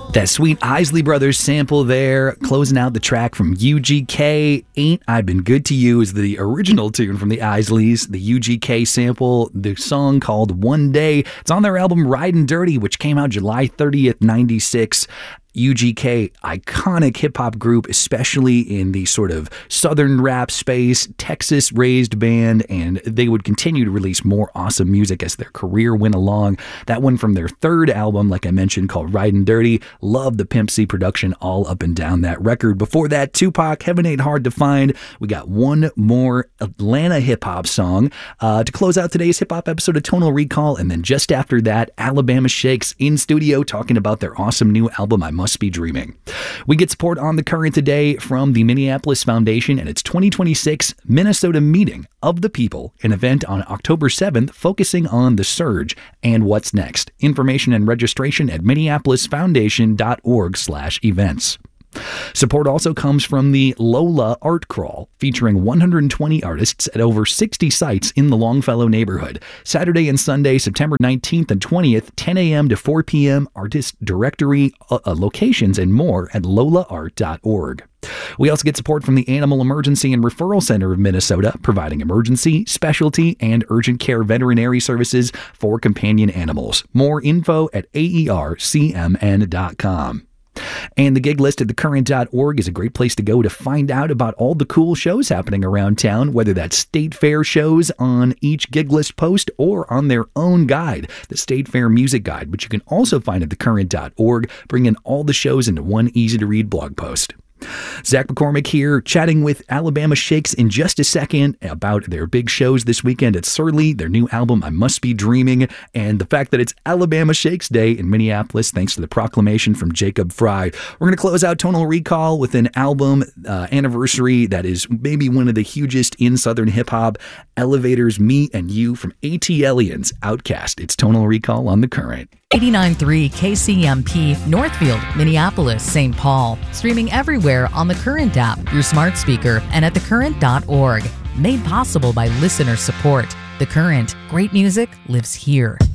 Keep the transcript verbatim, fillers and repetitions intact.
That sweet Isley Brothers sample there, closing out the track from U G K. Ain't I Been Good to You is the original tune from the Isleys. The U G K sample, the song called One Day. It's on their album Ridin' Dirty, which came out July thirtieth, ninety-six. U G K, iconic hip-hop group, especially in the sort of southern rap space, Texas-raised band, and they would continue to release more awesome music as their career went along. That one from their third album, like I mentioned, called Ridin' Dirty. Love the Pimp C production all up and down that record. Before that, Tupac, Heaven Ain't Hard to Find. We got one more Atlanta hip-hop song uh, to close out today's hip-hop episode of Tonal Recall, and then just after that, Alabama Shakes in studio talking about their awesome new album, I Must Be Dreaming. We get support on The Current today from the Minneapolis Foundation and its twenty twenty-six Minnesota Meeting of the People, an event on October seventh focusing on the surge and what's next. Information and registration at minneapolisfoundation.org slash events. Support also comes from the Lola Art Crawl, featuring one hundred twenty artists at over sixty sites in the Longfellow neighborhood. Saturday and Sunday, September nineteenth and twentieth, ten a.m. to four p.m., artist directory, uh, locations, and more at lola art dot org. We also get support from the Animal Emergency and Referral Center of Minnesota, providing emergency, specialty, and urgent care veterinary services for companion animals. More info at A E R C M N dot com. And the gig list at the current dot org is a great place to go to find out about all the cool shows happening around town, whether that's State Fair shows on each gig list post or on their own guide, the State Fair Music Guide, which you can also find at the current dot org, bringing all the shows into one easy-to-read blog post. Zach McCormick here, chatting with Alabama Shakes in just a second about their big shows this weekend at Surly, their new album, I Must Be Dreaming, and the fact that it's Alabama Shakes Day in Minneapolis, thanks to the proclamation from Jacob Fry. We're going to close out Tonal Recall with an album uh, anniversary that is maybe one of the hugest in Southern hip-hop, Elevators, Me and You from ATLiens, Outcast. It's Tonal Recall on The Current. eighty-nine point three K C M P, Northfield, Minneapolis, Saint Paul. Streaming everywhere on the Current app, your smart speaker, and at the current dot org. Made possible by listener support. The Current. Great music lives here.